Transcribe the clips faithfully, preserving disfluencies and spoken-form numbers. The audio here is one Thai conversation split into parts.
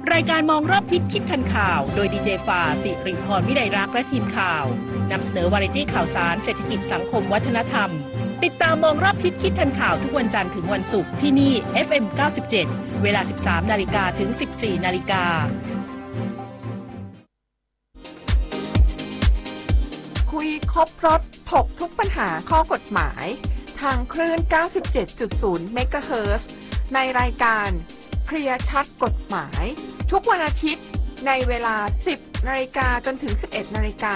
รายการมองรอบทิศคิดทันข่าวโดยดีเจฟาสิริพรวิไลรักษ์และทีมข่าวนำเสนอวาไรตี้ข่าวสารเศรษฐกิจสังคมวัฒนธรรมติดตามมองรอบทิศคิดทันข่าวทุกวันจันทร์ถึงวันศุกร์ที่นี่ เอฟ เอ็ม เก้าสิบเจ็ด เวลา สิบสามนาฬิกาถึง สิบสี่นาฬิกาคุยครบรถถกทุกปัญหาข้อกฎหมายทางคลื่น เก้าสิบเจ็ดจุดศูนย์ เมกะเฮิรตซ์ในรายการเคลียร์ชัดกฎหมายทุกวันอาทิตย์ในเวลา สิบนาฬิกาจนถึง สิบเอ็ดนาฬิกา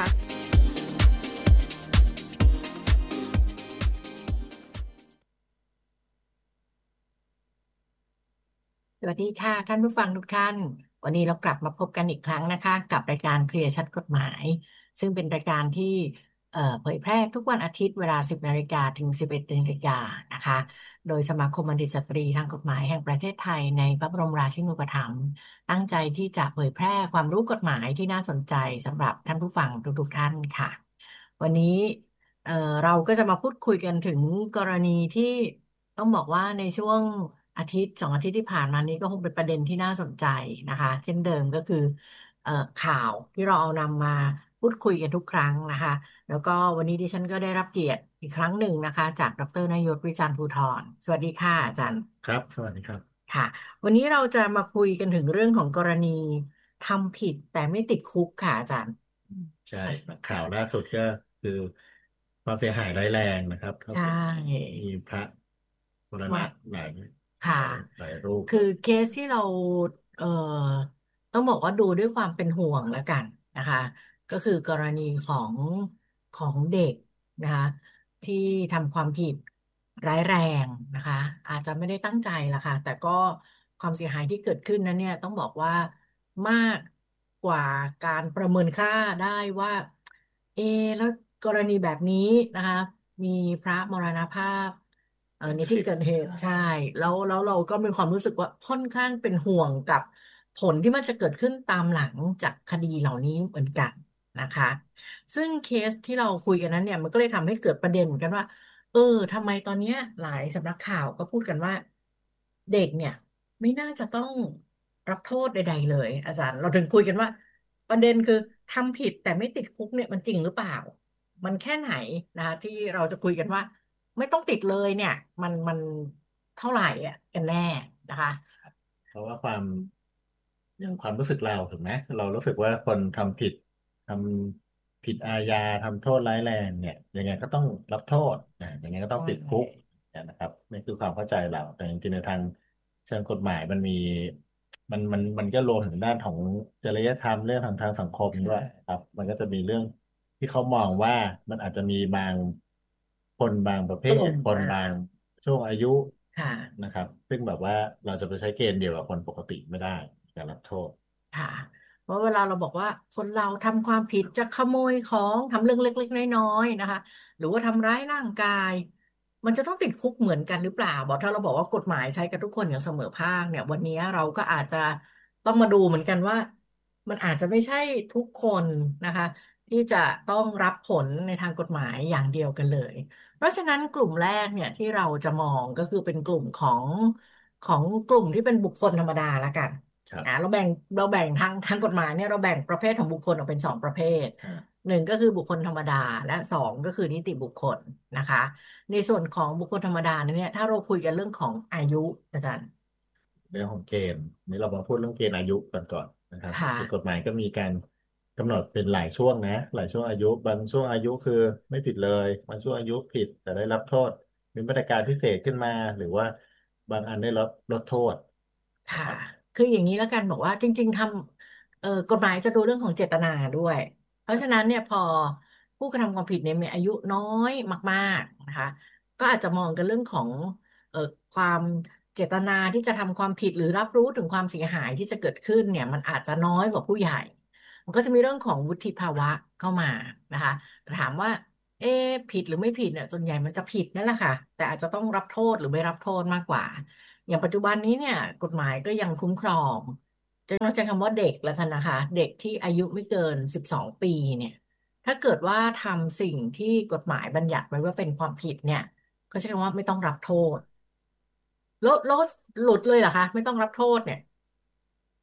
สวัสดีค่ะท่านผู้ฟังทุกท่านวันนี้เรากลับมาพบกันอีกครั้งนะคะกับรายการเคลียร์ชัดกฎหมายซึ่งเป็นรายการที่เอ่อเผยแพร่ทุกวันอาทิตย์เวลา สิบนาฬิกาถึง สิบเอ็ดนาฬิกานะคะโดยสมาคมบัณฑิตสตรีทางกฎหมายแห่งประเทศไทยในพระบรมราชินูปถัมภ์ตั้งใจที่จะเผยแพร่ความรู้กฎหมายที่น่าสนใจสำหรับท่านผู้ฟังทุกๆท่านค่ะวันนี้เอ่อเราก็จะมาพูดคุยกันถึงกรณีที่ต้องบอกว่าในช่วงอาทิตย์สองอาทิตย์ที่ผ่านมานี้ก็คงเป็นประเด็นที่น่าสนใจนะคะเช่นเดิมก็คือเอ่อข่าวที่เราเอานำมาพูดคุยกันทุกครั้งนะคะแล้วก็วันนี้ดิฉันก็ได้รับเกียรติอีกครั้งหนึ่งนะคะจากดรนายศวิจารณ์ภูธรสวัสดีค่ะอาจารย์ครับสวัสดีครับค่ะวันนี้เราจะมาคุยกันถึงเรื่องของกรณีทำผิดแต่ไม่ติดคุกค่ะอาจารย์ใช่ข่าวล่าสุดก็คือความเสียหายร้ายแรงนะครับใช่มีพระมรณะหลายค่ะหลายรูปคือเคสที่เราเอ่อต้องบอกว่าดูด้วยความเป็นห่วงแล้วกันนะคะก็คือกรณีของของเด็กนะคะที่ทำความผิดร้ายแรงนะคะอาจจะไม่ได้ตั้งใจละค่ะแต่ก็ความเสียหายที่เกิดขึ้นนั้นเนี่ยต้องบอกว่ามากกว่าการประเมินค่าได้ว่าเอะแล้วกรณีแบบนี้นะคะมีพระมรณภาพ เออในที่เกิดเหตุใช่แล้วแล้วเราก็มีความรู้สึกว่าค่อนข้างเป็นห่วงกับผลที่มันจะเกิดขึ้นตามหลังจากคดีเหล่านี้เหมือนกันนะคะซึ่งเคสที่เราคุยกันนั้นเนี่ยมันก็เลยทำให้เกิดประเด็นเหมือนกันว่าเออทำไมตอนเนี้ยหลายสำนักข่าวก็พูดกันว่าเด็กเนี่ยไม่น่าจะต้องรับโทษใดๆเลยอาจารย์เราถึงคุยกันว่าประเด็นคือทำผิดแต่ไม่ติดคุกเนี่ยมันจริงหรือเปล่ามันแค่ไหนนะคะที่เราจะคุยกันว่า ไม่ต้องติดเลยเนี่ยมันมันเท่าไหร่อ่ะกันแน่นะคะเพราะว่าความเรื่องความรู้สึกเราถูกไหมเรารู้สึกว่าคนทำผิดทำผิดอาญาทำโทษร้ายแรงเนี่ยยังไงก็ต้องรับโทษนะยังไงก็ต้องใช่ติดคุกนะครับนี่คือความเข้าใจเราแต่จริงๆในทางเชิงกฎหมายมันมีมันมันมันก็รวมถึงด้านของจริยธรรมเรื่องทางทางสังคมด้วยครับมันก็จะมีเรื่องที่เขามองว่ามันอาจจะมีบางคนบางประเภกลุ่มทคนอ่าบางช่วงอายุค่ะนะครับซึ่งแบบว่าเราจะไปใช้เกณฑ์เดียวกับคนปกติไม่ได้ในการรับโทษค่ะเพราะเวลาเราบอกว่าคนเราทำความผิดจะขโมยของทำเรื่องเล็กๆน้อยๆนะคะหรือว่าทำร้ายร่างกายมันจะต้องติดคุกเหมือนกันหรือเปล่าบอกถ้าเราบอกว่ากฎหมายใช้กับทุกคนอย่างเสมอภาคเนี่ยวันนี้เราก็อาจจะต้องมาดูเหมือนกันว่ามันอาจจะไม่ใช่ทุกคนนะคะที่จะต้องรับผลในทางกฎหมายอย่างเดียวกันเลย เพราะฉะนั้นกลุ่มแรกเนี่ยที่เราจะมองก็คือเป็นกลุ่มของของกลุ่มที่เป็นบุคคลธรรมดาละกันครับนะเราแบ่งเราแบ่งทางทางกฎหมายเนี่ยเราแบ่งประเภทของบุคคลออกเป็นสองประเภทครับหนึ่งก็คือบุคคลธรรมดาและสองก็คือนิติบุคคลนะคะในส่วนของบุคคลธรรมดาเนี่ยถ้าเราคุยกันเรื่องของอายุอาจารย์เรื่องของเกณฑ์นี่เรามาพูดเรื่องเกณฑ์อายุกันก่อนนะครับค่ะคือกฎหมายก็มีการกำหนดเป็นหลายช่วงนะหลายช่วงอายุบางช่วงอายุคือไม่ผิดเลยบางช่วงอายุผิดแต่ได้รับโทษมีมาตรการพิเศษขึ้นมาหรือว่าบางอันได้รับลดโทษนะค่ะครับคืออย่างนี้แล้วกันบอกว่าจริงๆทำเอ่อกฎหมายจะดูเรื่องของเจตนาด้วยเพราะฉะนั้นเนี่ยพอผู้กระทำความผิดเนี่ยมีอายุน้อยมากๆนะคะก็อาจจะมองกันเรื่องของเอ่อความเจตนาที่จะทำความผิดหรือรับรู้ถึงความเสียหายที่จะเกิดขึ้นเนี่ยมันอาจจะน้อยกว่าผู้ใหญ่มันก็จะมีเรื่องของวุฒิภาวะเข้ามานะคะถามว่าเอ๊ะผิดหรือไม่ผิดเนี่ยส่วนใหญ่มันจะผิดนั่นแหละค่ะแต่อาจจะต้องรับโทษหรือไม่รับโทษมากกว่า อย่างปัจจุบันนี้เนี่ยกฎหมายก็ยังคุ้มครองจะต้องใช้คำว่าเด็กแล้วกันนะคะเด็กที่อายุไม่เกินสิบสองปีเนี่ยถ้าเกิดว่าทำสิ่งที่กฎหมายบัญญัติไว้ว่าเป็นความผิดเนี่ยก็ใช้คำว่าไม่ต้องรับโทษแล้วแล้วหลุดเลยเหรอคะไม่ต้องรับโทษเนี่ย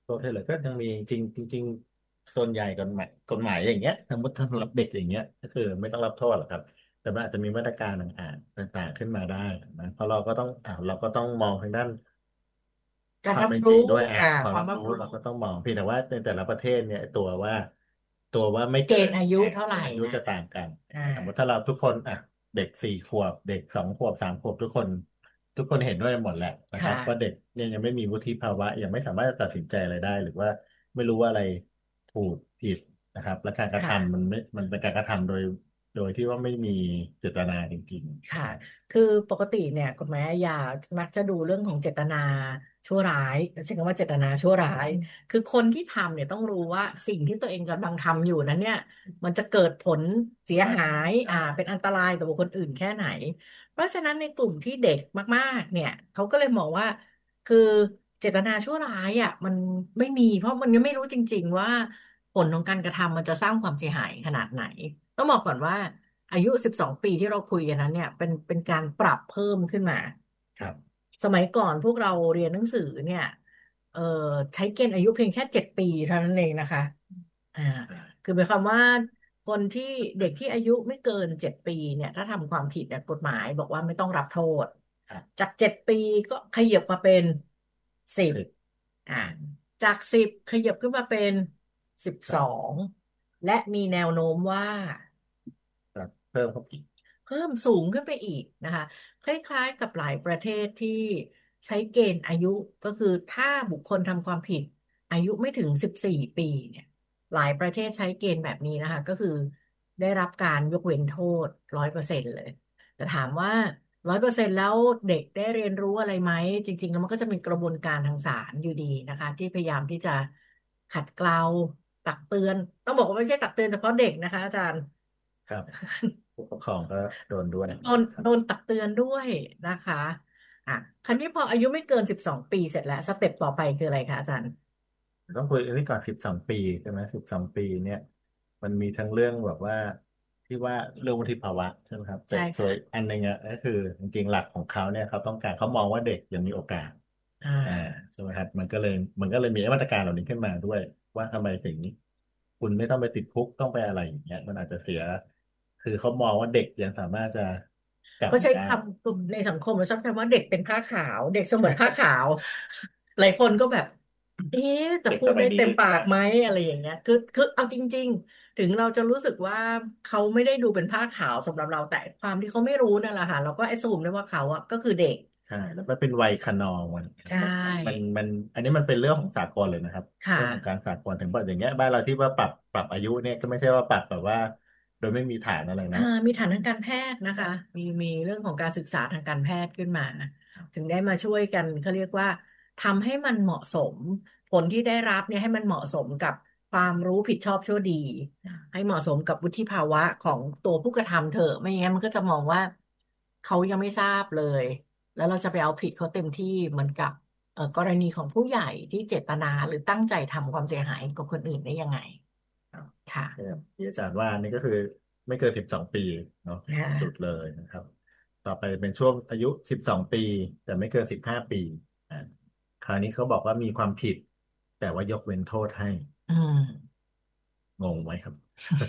โทษให้เลยก็ยังมีจริงจริงๆส่วนใหญ่กฎหมายกฎหมายอย่างเงี้ยสมมติถ้าสำหรับเด็กอย่างเงี้ยก็คือไม่ต้องรับโทษหรอกครับแต่มันอาจจะมีมาตรการต่างๆต่างๆขึ้นมาได้นะเพราะเราก็ต้องอ่าเราก็ต้องมองทางด้าน ความเป็นจริการรับรู้งด้วยอ่ะอ่าความรับความรับรู้รู้เราก็ต้องมองเพียงแต่ว่าในแต่ละประเทศเนี่ยตัวว่าตัวว่าไม่เกเกินณฑ์อายุอ่ะเท่าไหร่นะเกณฑ์อายุจะต่างกันอ่าสมมติถ้าเราทุกคนอ่ะเด็กสี่ขวบเด็กสองขวบสามขวบทุกคนทุกคนเห็นด้วยหมดแหละนะคค่ะรับว่าเด็กเนี่ยยังไม่มีวุฒิภาวะยังไม่สามารถตัดสินใจอะไรได้หรือว่าไม่รู้ว่าอะไรถูกผิดนะครับและการกระทำมันค่ะไม่มันเป็นการกระทำโดยโดยที่ว่าไม่มีเจตนาจริงค่ะคือปกติเนี่ยกฎหมายอาญามักจะดูเรื่องของเจตนาชั่วร้ายใช้คำว่าเจตนาชั่วร้ายคือคนที่ทำเนี่ยต้องรู้ว่าสิ่งที่ตัวเองกำลังทำอยู่นั้นเนี่ยมันจะเกิดผลเสียหายอ่าเป็นอันตรายต่อบุคคลอื่นแค่ไหนเพราะฉะนั้นในกลุ่มที่เด็กมากๆเนี่ยเขาก็เลยมองว่าคือเจตนาชั่วร้ายอ่ะมันไม่มีเพราะมันยังไม่รู้จริงๆว่าผลของการกระทำมันจะสร้างความเสียหายขนาดไหนต้องบอกก่อนว่า อายุสิบสองปีที่เราคุยกันนั้นเนี่ยเป็นเป็นการปรับเพิ่มขึ้นมาๆครับสมัยก่อนพวกเราเรียนหนังสือเนี่ยเอ่อใช้เกณฑ์อายุเพียงแค่เจ็ดปีเท่านั้นเองนะคะอ่าคือหมายความว่าคนที่เด็กที่อายุไม่เกินเจ็ดปีเนี่ยถ้าทำความผิดเนี่ยกฎหมายบอกว่าไม่ต้องรับโทษครับจากเจ็ดปีก็ขยับมาเป็นสิบสิบอ่าจากสิบขยับขึ้นมาเป็นสิบสอครับงและมีแนวโน้มว่าครับเพิ่มเข้าไปอีกเพิ่มสูงขึ้นไปอีกนะคะคล้ายๆกับหลายประเทศที่ใช้เกณฑ์อายุก็คือถ้าบุคคลทำความผิดอายุไม่ถึงสิบสี่ปีเนี่ยหลายประเทศใช้เกณฑ์แบบนี้นะคะก็คือได้รับการยกเว้นโทษร้อยเปอร์เซ็นต์เลยแต่ถามว่าร้อยเปอร์เซ็นต์แล้วเด็กได้เรียนรู้อะไรไหมจริงๆแล้วมันก็จะมีกระบวนการทางศาลอยู่ดีนะคะที่พยายามที่จะขัดเกลาตักเตือนต้องบอกว่าไม่ใช่ตักเตือนเฉพาะเด็กนะคะอาจารย์ครับผู้ปกครองก็โดนด้วยโดนครับโดนตักเตือนด้วยนะคะอ่ะคราวนี้พออายุไม่เกินสิบสองปีเสร็จแล้วสเต็ปต่อไปคืออะไรคะอาจารย์ต้องคุยอันนี้ก่อนสิบสองปีใช่ไหมสิบสองปีเนี่ยมันมีทั้งเรื่องแบบว่าที่ว่าเรื่องวุฒิภาวะใช่ไหมครับแต่ใช่ค่ะส่วนอันหนึงอ่ะก็คือจริงๆหลักของเขาเนี่ยเขาต้องการเขามองว่าเด็กยังมีโอกาสอ่อ่าาใช่ไหมครับมันก็เลยมันก็เลยมีมาตรการเหล่านี้ขึ้นมาด้วยว่าทำไมถึงคุณไม่ต้องไปติดคุกต้องไปอะไรอย่างเงี้ยมันอาจจะเสียคือเขามองว่าเด็กยังสามารถจะกลับเขาใช้มาได้คำในสังคมเราชอบคำว่าเด็กเป็นผ้าขาวเด็กเสมือนผ้าขาวหลายคนก็แบบเอ๊ะจะเด็กพูดสมัยนี้ได้เต็มปาอ่ากไหมอะไรอย่างเงี้ยคือคือเอาจริงๆถึงเราจะรู้สึกว่าเขาไม่ได้ดูเป็นผ้าขาวสำหรับเราแต่ความที่เขาไม่รู้นั่นแหละค่ะเราก็แอ s ซูมได้ว่าเขาอะก็คือเด็กใช่แล้วมันเป็นวัยคะนองมันใชมันมัน่มันอันนี้มันเป็นเรื่องของสากลเลยนะครับค่ะเรื่องของการสากลถึงแบบอย่างเงี้ยบ้านเราที่ว่าปรับปรับอายุเนี่ยก็ไม่ใช่ว่าปรับแบบว่าโดยไม่มีฐานอะไรอ่านะมีฐานทางการแพทย์นะคะมีมีเรื่องของการศึกษาทางการแพทย์ขึ้นมาถึงได้มาช่วยกันเขาเรียกว่าทำให้มันเหมาะสมผลที่ได้รับเนี่ยให้มันเหมาะสมกับความรู้ผิดชอบชั่วดีให้เหมาะสมกับวุฒิภาวะของตัวผู้กระทำเถอะไม่อย่างนั้นมันก็จะมองว่าเขายังไม่ทราบเลยแล้วเราจะไปเอาผิดเขาเต็มที่เหมือนกับเอ่อกรณีของผู้ใหญ่ที่เจตนาหรือตั้งใจทำความเสียหายกับคนอื่นได้ยังไงค่ะครับที่อาจารย์ว่านี่ก็คือไม่เกินสิบสองปีเนาะอ่สุดเลายนะครับต่อไปเป็นช่วงอายุสิบสองปีแต่ไม่เกินสิบห้าปีอ่าคราวนี้เขาบอกว่ามีความผิดแต่ว่ายกเว้นโทษให้อืมงงไหมครับ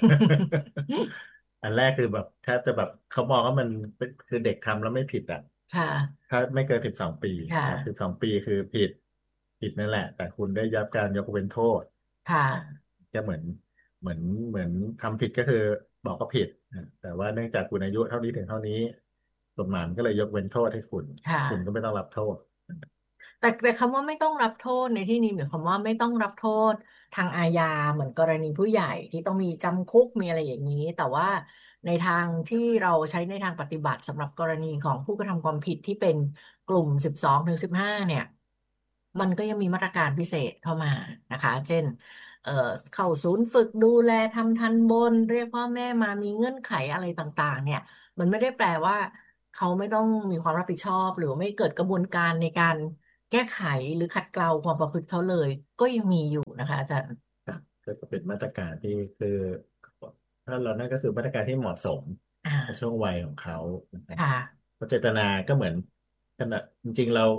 อันแรกคือแบบแทบจะแบบเขามองว่ามันเป็นคือเด็กทำแล้วไม่ผิดอ่ะค่ะถ้าไม่เกินสิบสองปีค่ะครับสิบสองปีคือผิดผิดนั่นแหละแต่คุณได้รับการยกเว้นโทษค่ะอ่าจะเหมือนเหมือนเหมือนทำผิดก็คือบอกว่าผิดอ่ะแต่ว่าเนื่องจากคุณอายุเท่านี้ถึงเท่านี้กฎหมายมันก็เลยยกเว้นโทษให้คุณค่ะคุณก็ไม่ต้องรับโทษแต่แต่คำว่าไม่ต้องรับโทษในที่นี้หมายความว่าไม่ต้องรับโทษทางอาญาเหมือนกรณีผู้ใหญ่ที่ต้องมีจำคุกมีอะไรอย่างนี้แต่ว่าในทางที่เราใช้ในทางปฏิบัติสำหรับกรณีของผู้กระทำความผิดที่เป็นกลุ่มสิบสองถึงสิบห้าเนี่ยมันก็ยังมีมาตรการพิเศษเข้ามานะคะเช่นเอ่อเข้าศูนย์ฝึกดูแลทำทันบนเรียกพ่อแม่มามีเงื่อนไขอะไรต่างๆเนี่ยมันไม่ได้แปลว่าเขาไม่ต้องมีความรับผิดชอบหรือไม่เกิดกระบวนการในการ แก้ไขหรือขัดเกลาความประพฤติเขาเลยก็ยังมีอยู่นะคะอาจารย์ครับก็จะเป็นมาตรการที่คือถ้าเรานั่นก็คือมาตรการที่เหมาะสมอ่ในช่วงาวัยของเขานะครับค่ะเพราะเจตนาก็เหมือนขณะจริงๆเรา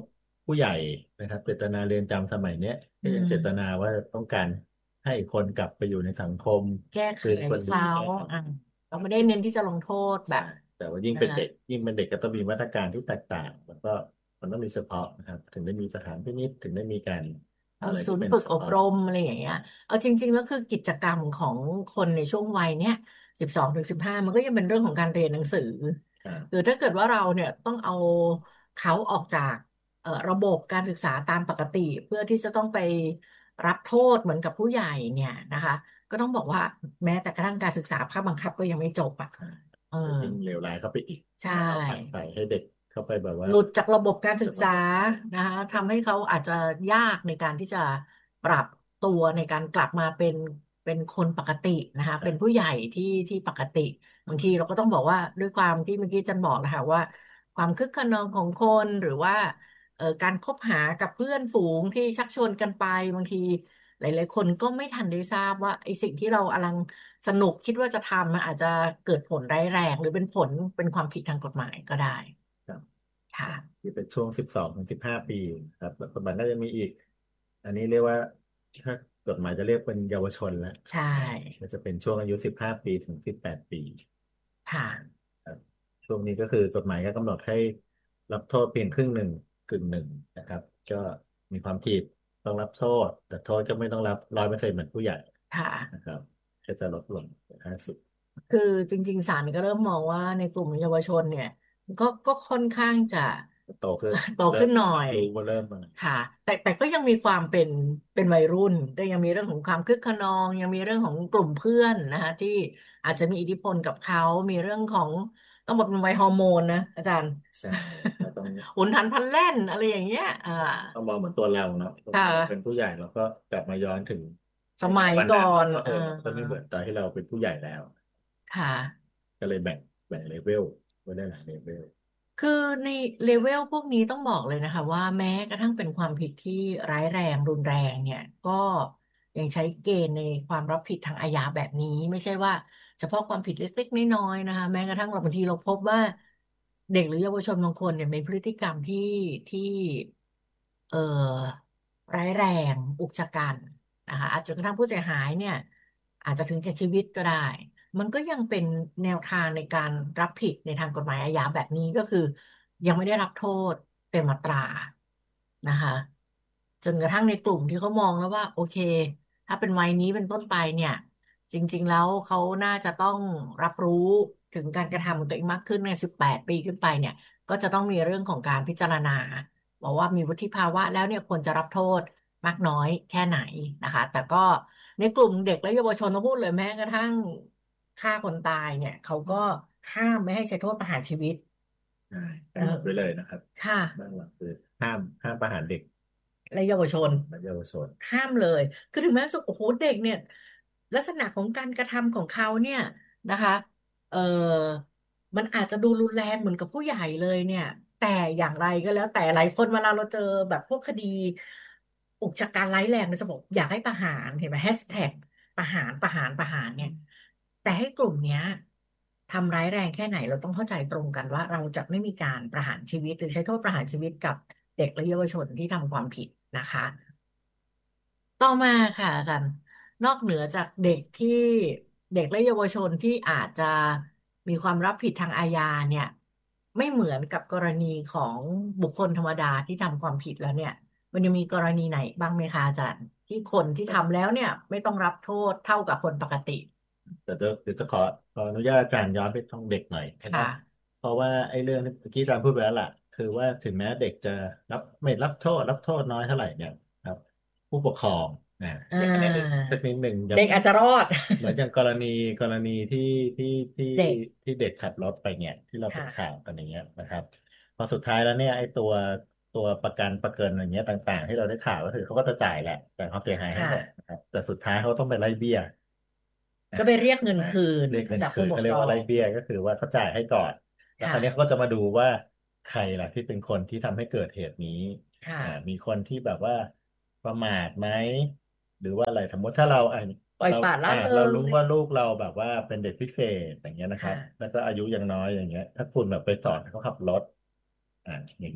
ผู้ใหญ่นะครับเจตนาเรือนจำสมัยเนี้ยอืก็ยังมเจตนาว่าต้องการให้คนกลับไปอยู่ในสังคมแก้ไขคืนคนดีเขาแก้ไขอ่าเราไม่ได้เน้นที่จะลงโทษแบใช่บแต่ว่ายิ่งนะคะเป็นเด็กยิ่งเป็นเด็กก็ต้องมีมาตรการที่แตกต่างแล้วก็มันต้องมีเฉพาะนะครับถึงได้มีสถานพินิจถึงได้มีการเอาอะไรที่ศูนย์ฝึกเป็นเฉพาะอบรมอะไรอย่างเงี้ยเอาจริงๆแล้วคือกิจกรรมของคนในช่วงวัยเนี้ยสิบสองถึงสิบห้ามันก็ยังเป็นเรื่องของการเรียนหนังสืออ่าหรือถ้าเกิดว่าเราเนี่ยต้องเอาเขาออกจากเอ่อระบบการศึกษาตามปกติเพื่อที่จะต้องไปรับโทษเหมือนกับผู้ใหญ่เนี่ยนะคะก็ต้องบอกว่าแม้แต่กระทั่งการศึกษาภาคบังคับก็ยังไม่จบอ่ะอ่าเออจะยิ่งเลวร้ายเข้าไปอีกใช่เอาผัดใส่ให้เด็กเข้าไปแบบว่าหลุดจากระบบการศึกษาจากระบบนะคะทำให้เขาอาจจะยากในการที่จะปรับตัวในการกลับมาเป็นเป็นคนปกตินะคะเป็นผู้ใหญ่ที่ที่ปกติบางทีเราก็ต้องบอกว่าด้วยความที่เมื่อกี้จันบอกนะคะว่าความคึกคะนองของคนหรือว่าเอ่อการคบหากับเพื่อนฝูงที่ชักชวนกันไปบางทีหลายๆคนก็ไม่ทันได้ทราบว่าไอ้สิ่งที่เรากำลังสนุกคิดว่าจะทำมันอาจจะเกิดผลร้ายแรงหรือเป็นผลเป็นความผิดทางกฎหมายก็ได้ครับค่ะที่เป็นช่วงสิบสองถึงสิบห้าปีครับแล้วกฎหมายก็จะมีอีกอันนี้เรียกว่าถ้ากฎหมายจะเรียกเป็นเยาวชนแล้วใช่ก็จะเป็นช่วงอายุสิบห้าปีถึงสิบแปดปีค่ะครับช่วงนี้ก็คือกฎหมายก็กำหนดให้รับโทษเพียงครึ่งหนึ่งกึ่งหนึ่งนะครับก็มีความผิดต้องรับโทษแต่โทษก็ไม่ต้องรับร้อยเปอร์เซ็นต์เหมือนผู้ใหญ่ค่ะนะครับก็จะลดลงห้าสิบคือจริงๆศาลก็เริ่มมองว่าในกลุ่มเยาวชนเนี่ยก็ก็ค่อนข้างจะโตขึ้นโตเริ่มขึ้นหน่อยรู้ว่าเริ่มมาค่ะแต่แต่ก็ยังมีความเป็นเป็นวัยรุ่นก็ยังมีเรื่องของความคึกคะนองยังมีเรื่องของกลุ่มเพื่อนนะคะที่อาจจะมีอิทธิพลกับเขามีเรื่องของต้องบอกเป็นวัยฮอร์โมนนะอาจารย์ใช่ก็ต้องหุนหันพลันแล่นอะไรอย่างเงี้ยอ่าต้องมองเหมือนตัวเราเนาะค่เราเป็นะผู้ใหญ่เราก็กลับมาย้อนถึงสมัยก่อวันนั้นนก็เอออ่าก็ไม่เหมือนตอนที่เราเป็นผู้ใหญ่แล้วค่ะก็เลยแบ่งแบ่งเลเวลไว้ได้หลายเลเวลคือในเลเวลพวกนี้ต้องบอกเลยนะคะว่าแม้กระทั่งเป็นความผิดที่ร้ายแรงรุนแรงเนี่ยก็ยังใช้เกณฑ์ในความรับผิดทางอาญาแบบนี้ไม่ใช่ว่าเฉพาะความผิดเล็กๆน้อยๆนะคะแม้กระทั่งเราบางทีเราพบว่าเด็กหรือเยาวชนบางคนเนี่ยมีพฤติกรรมที่ที่เอ่อร้ายแรงอุกชะกันนะคะอาจจนกระทั่งผู้เสียหายเนี่ยอาจจะถึงแก่ชีวิตก็ได้ มันก็ยังเป็นแนวทางในการรับผิดในทางกฎหมายอาญาแบบนี้ก็คือยังไม่ได้รับโทษเต็มอัตรานะคะจนกระทั่งในกลุ่มที่เขามองแล้วว่าโอเคถ้าเป็นวัยนี้เป็นต้นไปเนี่ยจริงๆแล้วเขาน่าจะต้องรับรู้ถึงการกระทำของตัวเองมากขึ้นในสิบแปดปีขึ้นไปเนี่ยก็จะต้องมีเรื่องของการพิจารณาบอกว่ามีวุฒิภาวะแล้วเนี่ยควรจะรับโทษมากน้อยแค่ไหนนะคะแต่ก็ในกลุ่มเด็กและเยาวชนต้องพูดเลยแม้กระทั่ง ฆ่าคนตายเนี่ยเขาก็ห้ามไม่ให้ใช้โทษประหารชีวิตใช่เออกำหนดไว้เลยนะครับค่ะบ้านเราคือห้ามห้ามประหารเด็กและเยาวชนและเยาวชนห้ามเลยคือถึงแม้สุโอ้โหเด็กเนี่ยลักษณะของการกระทำของเขาเนี่ยนะคะเออมันอาจจะดูรุนแรงเหมือนกับผู้ใหญ่เลยเนี่ยแต่อย่างไรก็แล้วแต่หลายคนเวลาเราเจอแบบพวกคดีอุกชะกันร้ายแรงเนี่ยจะบอกอยากให้ประหารเห็นไหมแฮชแท็กประหารประหารประหารเนี่ย แต่ให้กลุ่มเนี้ยทำร้ายแรงแค่ไหนเราต้องเข้าใจตรงกันว่าเราจะไม่มีการประหารชีวิตหรือใช้โทษประหารชีวิตกับเด็กและเยาวชนที่ทำความผิดนะคะต่อมาค่ะอาจารย์นอกเหนือจากเด็กที่เด็กและเยาวชนที่อาจจะมีความรับผิดทางอาญาเนี่ยไม่เหมือนกับกรณีของบุคคลธรรมดาที่ทำความผิดแล้วเนี่ยมันยังมีกรณีไหนบ้างไหมคะอาจารย์ที่คนที่ทำแล้วเนี่ยไม่ต้องรับโทษเท่ากับคนปกติแต่เดี๋ยวเดี๋ยวจะขอขออนุญาตอาจารย์ย้อนไปทางเด็กหน่อยนะคค่ะรับเพราะว่าไอ้เรื่องที่เมื่อกี้อาจารย์พูดไปแล้วล่ะคือว่าถึงแม้เด็กจะรับไม่รับโทษรับโทษน้อยเท่าไหร่เนี่ยครับผู้ปกครองนะอ่อย่างอันนี้าสักนิดหนึ่งอย่างเด็กอาจจะรอดเหมือนอย่างกรณีกรณีที่ที่ที่เด็กที่เด็กขับรถไปเนี่ยที่เราเป็นข่าค่ะวกันอย่างเงี้ยนะครับพอสุดท้ายแล้วเนี่ยไอ้ตัวตัวประกันประเกินอย่างเงี้ยต่างๆที่เราได้ข่าวก็คือเขาก็จะจ่ายแหละแต่เขาเสียหายให้หมดค่ะนะครับแต่สุดท้ายเขาต้องไปไล่เบี้ยก็ไปเรียกเงินใช่ไหมคืนเรียกเงินจากคืนเขาเรียผู้ปกครองกว่าไล่เบี้ยก็คือว่าเขาจ่ายให้ก่อนแล้วคราวนี้เขาค่ะก็จะมาดูว่าใครล่ะที่เป็นคนที่ทำให้เกิดเหตุนี้ค่ะอ่ามีคนที่แบบว่าประมาทไหมหรือว่าอะไรสมมติถ้าเราอ่าเราปล่อยปละละอ่าเลเรารู้ยว่าลูกเราแบบว่าเป็นเด็กพิเศษอย่างเงี้ยนะครับค่ะแล้วก็อายุยังน้อยอย่างเงี้ยถ้าคุณแบบไปสอนให้เขาขับรถอ่าอย่างเงี้ย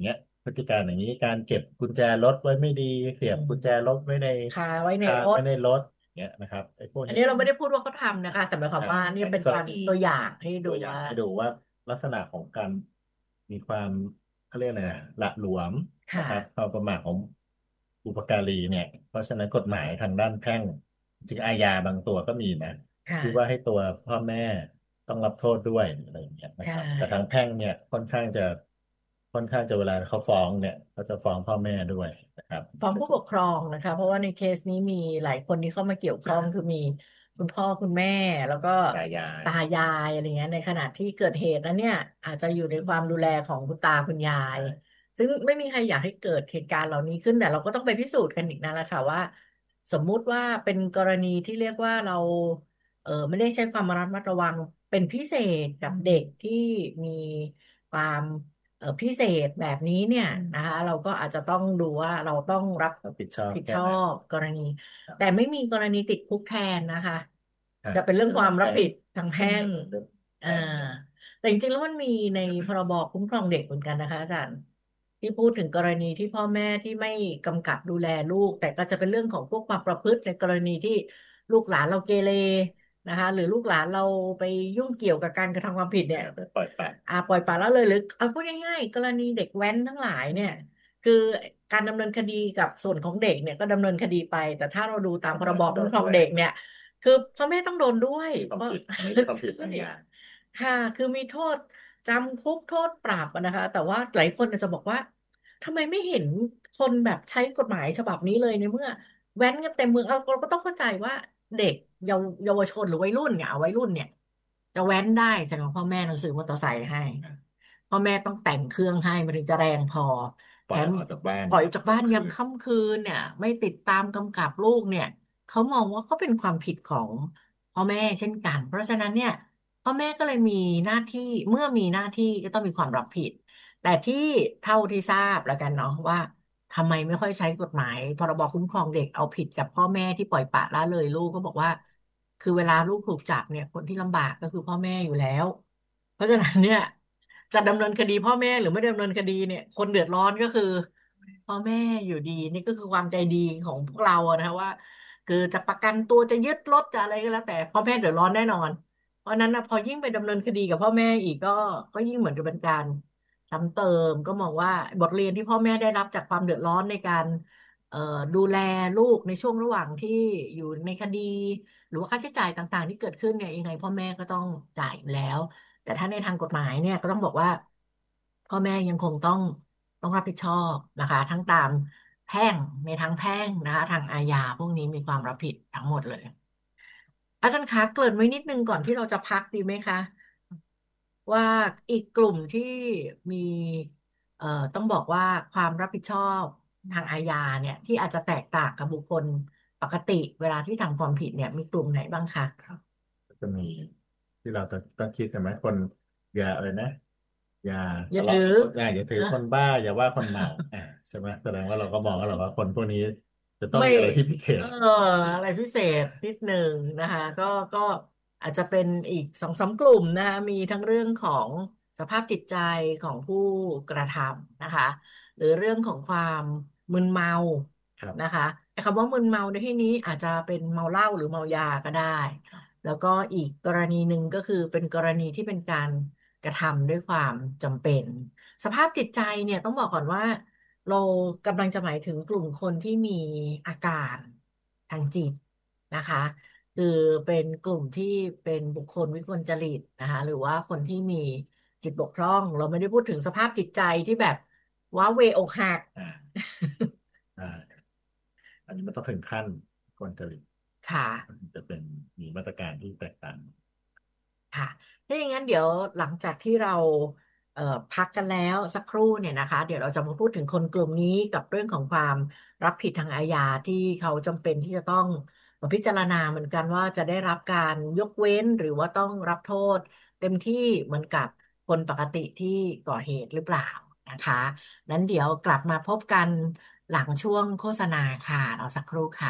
พฤติการอย่างนี้การเก็บกุญแจรถไว้ไม่ดีเสียบกุญแจรถไว้ในคาไว้ในคารถไว้ในรถเงี้ยนะครับไอ้พวกอันนี้นี้เราไม่ได้พูดว่าเขาทำนะคะแต่หมายความว่านี่เป็นกรการณีตัวอย่างให้ดูตัวอย่างว่าให้ดูว่าลักษณะของการมีความเขาเรียกอะไรนะหละหลวมนะค่ะครับความประมาทของบุพการีเนี่ยเพราะฉะนั้นกฎหมายทางด้านแพ่งจริงอาญาบางตัวก็มีนะค่ะที่ว่าให้ตัวพ่อแม่ต้องรับโทษด้วยอะไรอย่างเงี้ยนะใช่ครับแต่ทางแพ่งเนี่ยค่อนข้างจะค่อนข้างจะเวลาเขาฟ้องเนี่ยเขาจะฟ้องพ่อแม่ด้วยนะครับฟ้องผู้ปกครองนะคะเพราะว่าในเคสนี้มีหลายคนที่เข้ามาเกี่ยวข้องคือมีคุณพ่อคุณแม่แล้วก็ตายายตายายอะไรเงี้ยในขณะที่เกิดเหตุนั้นเนี่ยอาจจะอยู่ในความดูแลของคุณตาคุณยายซึ่งไม่มีใครอยากให้เกิดเหตุการณ์เหล่านี้ขึ้นแต่เราก็ต้องไปพิสูจน์กันอีกนั่นแหละค่ะว่าสมมุติว่าเป็นกรณีที่เรียกว่าเราเออไม่ได้ใช้ความระมัดระวังเป็นพิเศษกับเด็กที่มีความ เอ่อพิเศษแบบนี้เนี่ยนะคะเราก็อาจจะต้องดูว่าเราต้องรับรับผิดชอบผิดชอแค่ไหนบกรณีครับแต่ไม่มีกรณีติดคุกแทนนะคะอ่ะจะเป็นเรื่องความรับผิดทางแพ่แพ่งงเรื่องเอ่อแพ่งเนี่ยแต่จริงๆแล้วมันมีในพรบคุ้มครองเด็กเหมือนกันนะคะอาจารย์ที่พูดถึงกรณีที่พ่อแม่ที่ไม่กำกับดูแลลูกแต่ก็จะเป็นเรื่องของพวกความประพฤติในกรณีที่ลูกหลานเราเกเรนะคะหรือลูกหลานเราไปยุ่งเกี่ยวกับการกระทำความผิดเนี่ยไปปล่อยปละอ่าปล่อยปละละเลยหรือเอาพูดง่ายๆกรณีเด็กแว้นทั้งหลายเนี่ยคือการดำเนินคดีกับส่วนของเด็กเนี่ยก็ดำเนินคดีไปแต่ถ้าเราดูตามพรบคุ้มครองเด็กเนี่ยคือพ่อแม่ต้องโดนด้วยมีความเพราะผิดอันนี้เป็นความผิดทางยาค่ะคือมีโทษจำคุกโทษปรับอะนะคะแต่ว่าหลายคนอาจจะบอกว่าทำไมไม่เห็นคนแบบใช้กฎหมายฉบับนี้เลยในเมื่อแว้นกันเต็มเมืองเอาเราก็ต้องเข้าใจว่าเด็กเยาวเยาวชนหรือวัยรุ่นเนี่ยเอาวัยรุ่นเนี่ย จะแว้นได้แสดงว่าพ่อแม่ต้องซื้อมอเตอร์ไซค์ให้พ่อแม่ต้องแต่งเครื่องให้มันถึงจะแรงพอแถมปล่อยออกจากบ้านปล่อยออกจากบ้านกลางคืนยามค่ำคืนเนี่ยไม่ติดตามกำกับลูกเนี่ยเขามองว่าก็เป็นความผิดของพ่อแม่เช่นกันเพราะฉะนั้นเนี่ยพ่อแม่ก็เลยมีหน้าที่เมื่อมีหน้าที่ก็ต้องมีความรับผิดแต่ที่เท่าที่ทราบแล้วกันเนาะว่าทำไมไม่ค่อยใช้กฎหมายพรบคุ้มครองเด็กเอาผิดกับพ่อแม่ที่ปล่อยปละละเลยลูกก็บอกว่า คือเวลาลูกถูกจับเนี่ยคนที่ลำบากก็คือพ่อแม่อยู่แล้วเพราะฉะนั้นเนี่ยจะดำเนินคดีพ่อแม่หรือไม่ดำเนินคดีเนี่ยคนเดือดร้อนก็คือพ่อแม่อยู่ดีนี่ก็คือความใจดีของพวกเราอะนะว่าคือจะประกันตัวจะยึดรถจะอะไรก็แล้วแต่พ่อแม่เดือดร้อนแน่นอนเพราะฉะนั้นนะพอยิ่งไปดำเนินคดีกับพ่อแม่อีกก็ก็ยิ่งเหมือนกับเป็นการซ้ำเติมก็มองว่าบทเรียนที่พ่อแม่ได้รับจากความเดือดร้อนในการเอ่อดูแลลูกในช่วงระหว่างที่อยู่ในคดี หรือว่าค่าใช้จ่ายต่างๆที่เกิดขึ้นเนี่ยยังไงพ่อแม่ก็ต้องจ่ายอยู่แล้วแต่ถ้าในทางกฎหมายเนี่ยก็ต้องบอกว่าพ่อแม่ยังคงต้องต้องรับผิดชอบนะคะทั้งตามแพ่งในทางแพ่งนะคะทางอาญาพวกนี้มีความรับผิดทั้งหมดเลยอาจารย์คะเกริ่นไว้นิดนึงก่อนที่เราจะพักดีไหมคะว่าอีกกลุ่มที่มีเอ่อต้องบอกว่าความรับผิดชอบทางอาญาเนี่ยที่อาจจะแตกต่างกับบุคคลปกติเวลาที่ทำความผิดเนี่ยมีกลุ่มไหนบ้างคะครับก็จะมีที่เราต้องต้องคิดกันไหมคนอย่าอะไรนะอย่าอย่าทะเลาะถืออย่าอย่าถือนะคนบ้าอย่าว่าคนเมาอ่าใช่ไหมแสดงว่าเราก็มองกันหรอว่าคนพวกนี้จะต้องไม่มีอะไรที่พิเศเออษอะไรพิเศษนิดหนึ่งนะคะก็ก็อาจจะเป็นอีกสองสามกลุ่มนะคะมีทั้งเรื่องของสภาพจิตใจของผู้กระทำนะคะหรือเรื่องของความมึนเมาครับนะคะไอ้คำว่ามึนเมาในที่นี้อาจจะเป็นเมาเหล้าหรือเมายาก็ได้แล้วก็อีกกรณีหนึ่งก็คือเป็นกรณีที่เป็นการกระทำด้วยความจำเป็นสภาพจิตใจเนี่ยต้องบอกก่อนว่า เรากำลังจะหมายถึงกลุ่มคนที่มีอาการทางจิตนะคะคือเป็นกลุ่มที่เป็นบุคคลวิกลจริตนะคะหรือว่าคนที่มีจิตบกพร่องเราไม่ได้พูดถึงสภาพจิตใจที่แบบว้าเหวอกหักอ่าอ่าอันนี้มันต้องถึงขั้นกลจริตค่ะจะเป็นมีมาตรการที่แตกต่างค่ะถ้าอย่างนั้นเดี๋ยวหลังจากที่เราเอ่อพักกันแล้วสักครู่เนี่ยนะคะเดี๋ยวเราจะมาพูดถึงคนกลุ่มนี้กับเรื่องของความรับผิดทางอาญาที่เขาจำเป็นที่จะต้องมาพิจารณาเหมือนกันว่าจะได้รับการยกเว้นหรือว่าต้องรับโทษเต็มที่เหมือนกับคนปกติที่ก่อเหตุหรือเปล่านะคะนั้นเดี๋ยวกลับมาพบกันหลังช่วงโฆษณาค่ะเราสักครู่ค่ะ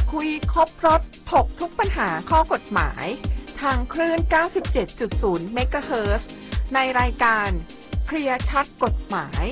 คุยครบรถถกทุกปัญหาข้อกฎหมายทางคลื่น เก้าสิบเจ็ดจุดศูนย์ เมกะเฮิรตซ์ ในรายการเคลียร์ชัดกฎหมาย